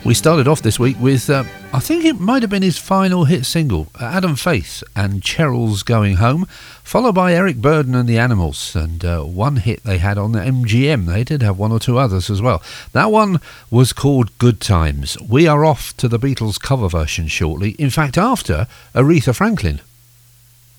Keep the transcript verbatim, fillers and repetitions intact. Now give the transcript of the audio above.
We started off this week with, uh, I think it might have been his final hit single, Adam Faith and Cheryl's Going Home, followed by Eric Burdon and the Animals, and uh, one hit they had on the M G M. They did have one or two others as well. That one was called Good Times. We are off to the Beatles cover version shortly, in fact after Aretha Franklin.